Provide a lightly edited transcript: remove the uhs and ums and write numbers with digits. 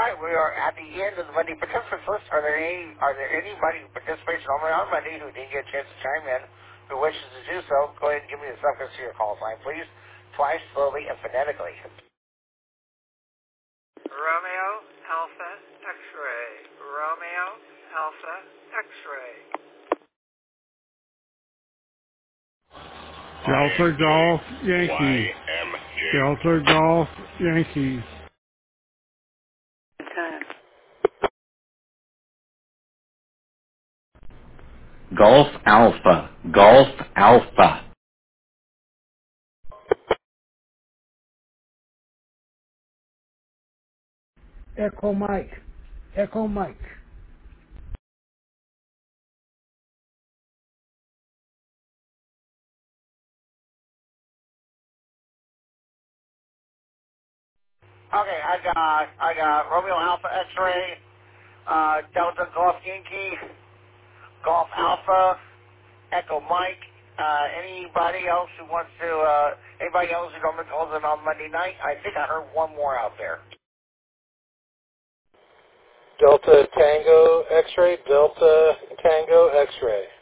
right, we are at the end of the Monday participants list. Are there anybody who participates normally on Monday who didn't get a chance to chime in, who wishes to do so? Go ahead and give me the suffix to your call sign, please. Twice, slowly, and phonetically. Romeo, Alpha, X-ray. Romeo, Alpha, X-ray. Delta Golf Yankee. Delta Golf Yankee. Golf Alpha. Golf Alpha. Echo Mike. Echo Mike. Okay, I got Romeo Alpha X-ray, Delta Golf Yankee, Golf Alpha, Echo Mike. Anybody else who wants to? Anybody else who normally calls in on Monday night? I think I heard one more out there. Delta Tango X-ray, Delta Tango X-ray.